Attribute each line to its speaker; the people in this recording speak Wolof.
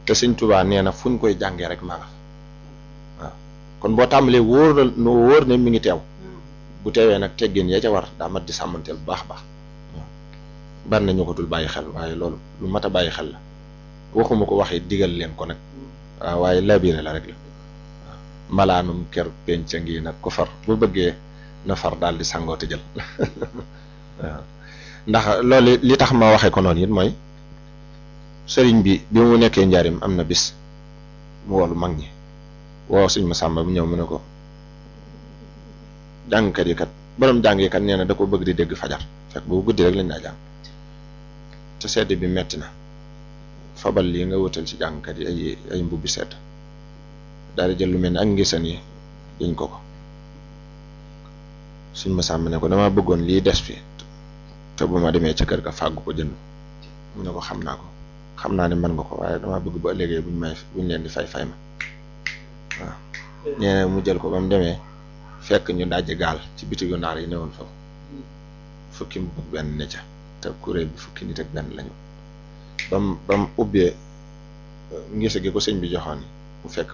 Speaker 1: te Sëñ Tuubaa nee na fu ñu koy jàngee rek maa nga waaw kon boo tàmbalee wóor ne mi ngi teew bu teewee nag teggin ya ca war daa mat di sàmmanteel bu baax a baax bari na ñu ko dul bàyyi xel waaye loolu lu mat a bàyyi xel la waxuma ko waxee digal leen ko nag waaw waaye labiré la rek la waaw malaanum ker penca ngi nag ko far bu bëggee na far daal di sangoo te jël waaw ndax loolu li tax ma waxee ko noonu it mooy sëriñ bi mu nekkee njaarim am na bis mu woolu mag ñi woo Sëñ Masamba bu ñëw mu ne ko jàngkat yi kat borom jàng yi kat nee na da ko bëgg di dégg fajar fekk boobu guddi rek lañ daa jàng te sedd bi metti na fabal lii nga wutal ci jàngkat yi ay mbubbi sedd daal di jël lu mel ni ak ngisan yi yiñ ko Sëñ Masamba ne ko dama bëggoon lii des fi te bu ma demee ca kër ga fàggu ko jënd mu ne ko xam naa ne mën nga ko waaye dama bëgg ba ëllëgee buñ leen di fay ma waaw nee na mu jël ko ba mu demee fekk ñu dajji gaal ci bitigu naar yi newoon foofu fukki mu benn ne ca te kuréel bi fukki nit ak benn lañu bam ubbee ngisa gi ko sëñ bi joxoon mu fekk